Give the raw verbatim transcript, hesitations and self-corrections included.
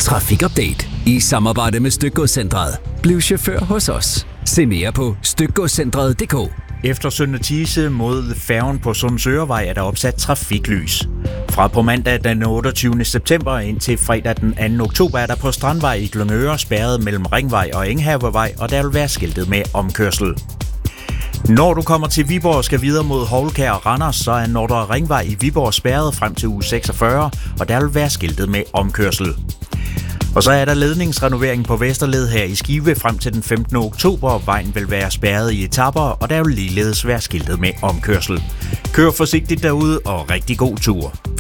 Trafikupdate i samarbejde med Stykgodscentret. Bliv chauffør hos os. Se mere på stykgodscentret punktum d k. Efter Sønder Thise mod færgen på Sundsørevej er der opsat trafiklys. Fra på mandag den otteogtyvende september indtil fredag den anden oktober er der på Strandvej i Gløngøre spærret mellem Ringvej og Enghavevej, og der vil være skiltet med omkørsel. Når du kommer til Viborg og skal videre mod Houlkær og Randers, så er Nordre Ringvej i Viborg spærret frem til uge seksogfyrre, og der vil være skiltet med omkørsel. Og så er der ledningsrenovering på Vesterled her i Skive frem til den femtende oktober, og vejen vil være spærret i etaper, og der vil ligeledes være skiltet med omkørsel. Kør forsigtigt derude, og rigtig god tur.